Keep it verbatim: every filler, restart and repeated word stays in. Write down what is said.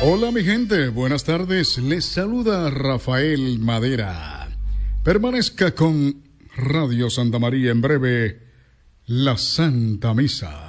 Hola mi gente, buenas tardes, les saluda Rafael Madera. Permanezca con Radio Santa María, en breve, la Santa Misa.